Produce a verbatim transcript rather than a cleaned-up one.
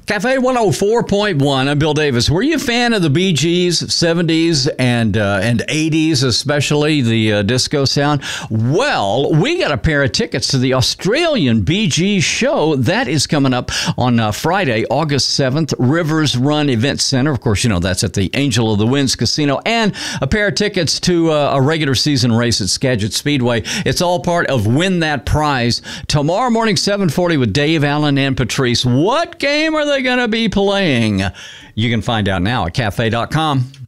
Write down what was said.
Cafe one oh four point one. I'm Bill Davis. Were you a fan of the Bee Gees, seventies and uh, and eighties, especially the uh, disco sound? Well, we got a pair of tickets to the Australian Bee Gees show. That is coming up on uh, Friday, August seventh, Rivers Run Event Center. Of course, you know, that's at the Angel of the Winds Casino. And a pair of tickets to uh, a regular season race at Skagit Speedway. It's all part of Win That Prize. Tomorrow morning, seven forty with Dave Allen and Patrice. What game are they going to be playing? You can find out now at cafe dot com.